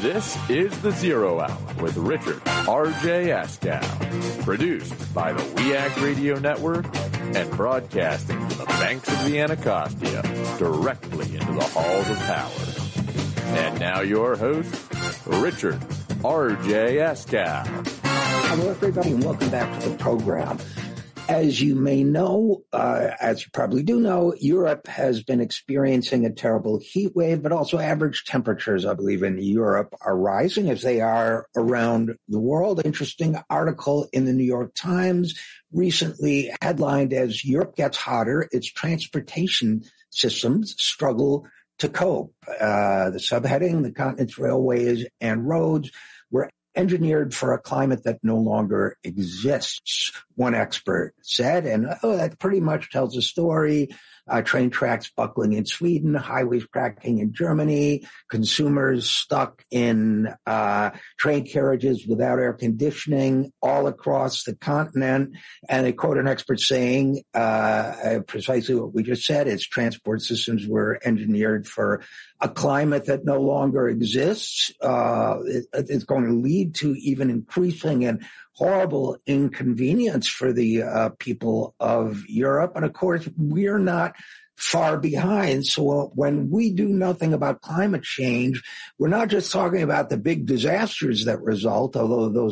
This is The Zero Hour with Richard R.J. Askow, produced by the WEAC Radio Network and broadcasting from the banks of the Anacostia directly into the halls of power. And now your host, Richard R.J. Askow. Hello, everybody, and welcome back to the program. As you may know, as you probably do know, Europe has been experiencing a terrible heat wave, but also average temperatures, I believe, in Europe are rising as they are around the world. Interesting article in the New York Times recently headlined as Europe gets hotter, its transportation systems struggle to cope. The subheading, the continent's railways and roads were engineered for a climate that no longer exists, one expert said. And that pretty much tells the story. Train tracks buckling in Sweden, highways cracking in Germany, consumers stuck in train carriages without air conditioning all across the continent. And they quote an expert saying precisely what we just said. Its transport systems were engineered for a climate that no longer exists. It's going to lead to even increasing and horrible inconvenience for the people of Europe. And of course, we're not far behind. So when we do nothing about climate change, we're not just talking about the big disasters that result, although those